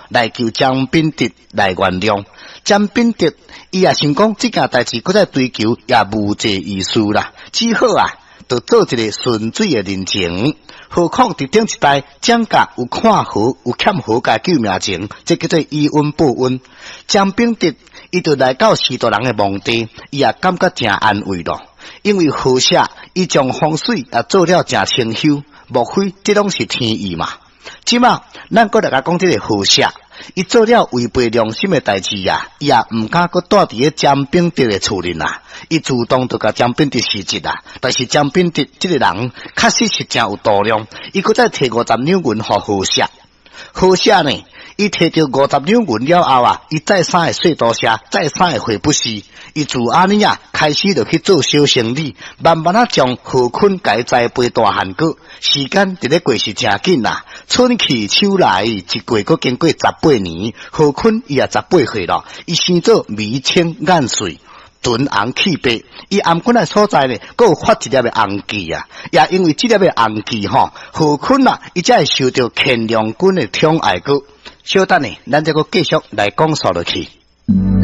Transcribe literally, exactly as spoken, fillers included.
来求江彬德来原谅。江彬德伊也想讲这件代志，搁再追求也无济意思啦，只好啊，就做一个顺水的人情。何况伫顶一代蒋家有看好有欠好家救命情，这叫做以恩报恩。江彬德伊就来到许多人的墓地，伊也感觉真安慰咯。因为好写伊将风水也做了真清修，莫非这拢是天意嘛？即嘛，咱搁来甲讲这个好写，伊做了违背良心的代志啊，伊也毋敢搁住伫个江彬德的厝里啦。伊主动就甲江彬德辞职啦。但是江彬德这个人确实是真有度量，伊搁再摕五十两银互好写，好写呢？伊摕到五十两银了后啊，伊再三会说多谢，再三会回不是。伊自安尼啊，开始就去做小生意，慢慢啊将何坤改栽培大汉果。时间伫咧过是真紧啦，春去秋来，一过阁经过十八年，何坤伊也十八岁咯，伊生做眉清眼水。唇红气白，伊颔管的所在呢，阁有发一粒的红痣啊！也因为这粒的红痣吼，何坤啊，伊才会受到乾隆君的宠爱个。小等呢，咱再阁继续来讲述落去。